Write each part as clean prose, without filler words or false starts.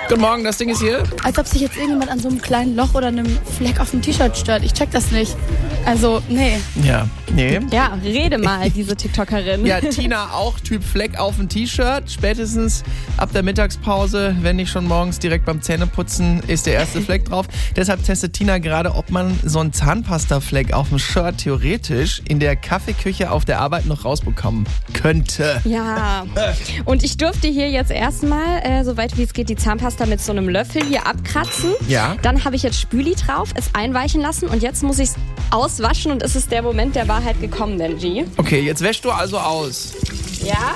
Guten Morgen, das Ding ist hier. Als ob sich jetzt irgendjemand an so einem kleinen Loch oder einem Fleck auf dem T-Shirt stört. Ich check das nicht. Also, nee. Ja, nee. Ja, rede mal, diese TikTokerin. Ja, Tina auch, Typ Fleck auf dem T-Shirt. Spätestens ab der Mittagspause, wenn nicht schon morgens direkt beim Zähneputzen, ist der erste Fleck drauf. Deshalb testet Tina gerade, ob man so einen Zahnpasta-Fleck auf dem Shirt theoretisch in der Kaffeeküche auf der Arbeit noch rausbekommen könnte. Ja, und ich durfte hier jetzt erstmal, soweit wie es geht, die Zahnpasta mit so einem Löffel hier abkratzen. Ja. Dann habe ich jetzt Spüli drauf, es einweichen lassen und jetzt muss ich es auswaschen und es ist der Moment der Wahrheit gekommen, Benji. Okay, jetzt wäschst du also aus. Ja.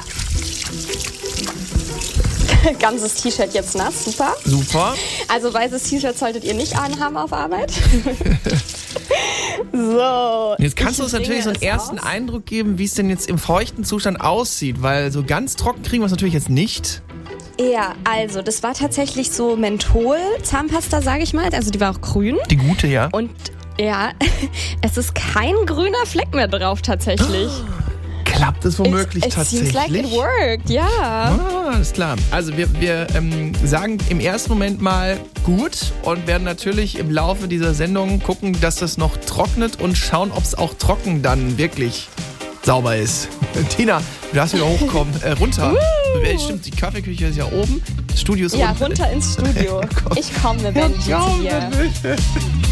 Ganzes T-Shirt jetzt nass, super. Super. Also weißes T-Shirt solltet ihr nicht anhaben auf Arbeit. So. Jetzt kannst du uns natürlich so einen bringe es ersten aus. Eindruck geben, wie es denn jetzt im feuchten Zustand aussieht, weil so ganz trocken kriegen wir es natürlich jetzt nicht. Ja, also das war tatsächlich so Menthol-Zahnpasta, sage ich mal. Also die war auch grün. Die gute, ja. Und ja, es ist kein grüner Fleck mehr drauf tatsächlich. Klappt es womöglich It tatsächlich? seems like it worked, ja. Ah, alles klar. Also wir sagen im ersten Moment mal gut und werden natürlich im Laufe dieser Sendung gucken, dass das noch trocknet und schauen, ob es auch trocken dann wirklich sauber ist. Tina, du darfst wieder hochkommen, runter. Stimmt, die Kaffeeküche ist ja oben, das Studio ist Ja, unten. runter ins Studio. Ich komme, Benji, zu dir.